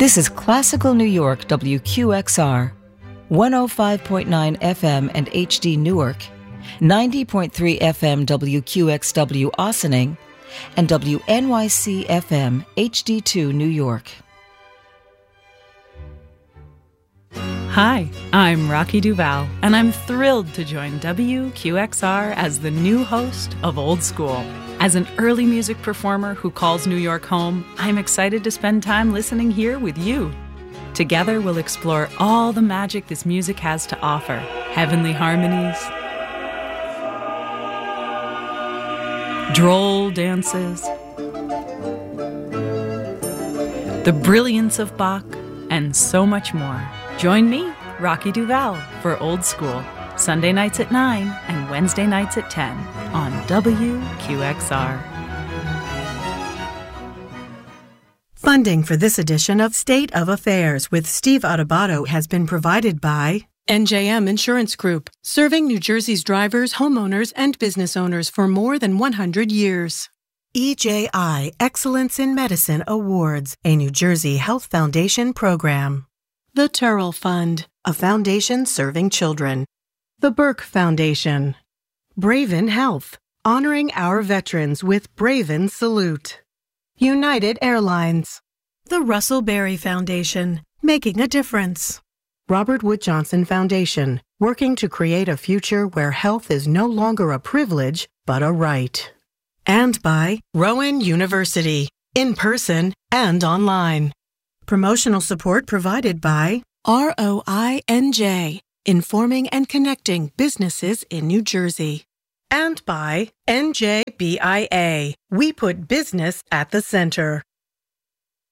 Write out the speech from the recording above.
This is Classical New York WQXR, 105.9 FM and HD Newark, 90.3 FM WQXW Ossining, and WNYC FM HD2 New York. Hi, I'm Rocky Duval, and I'm thrilled to join WQXR as the new host of Old School. As an early music performer who calls New York home, I'm excited to spend time listening here with you. Together, we'll explore all the magic this music has to offer. Heavenly harmonies, droll dances, the brilliance of Bach, and so much more. Join me, Rocky Duval, for Old School, Sunday nights at 9 and Wednesday nights at 10 on WQXR. Funding for this edition of State of Affairs with Steve Adubato has been provided by NJM Insurance Group, serving New Jersey's drivers, homeowners, and business owners for more than 100 years. EJI Excellence in Medicine Awards, a New Jersey Health Foundation program. The Turrell Fund, a foundation serving children. The Burke Foundation. Braven Health, honoring our veterans with Braven Salute. United Airlines. The Russell Berry Foundation, making a difference. Robert Wood Johnson Foundation, working to create a future where health is no longer a privilege, but a right. And by Rowan University, in person and online. Promotional support provided by ROINJ, informing and connecting businesses in New Jersey. And by NJBIA, we put business at the center.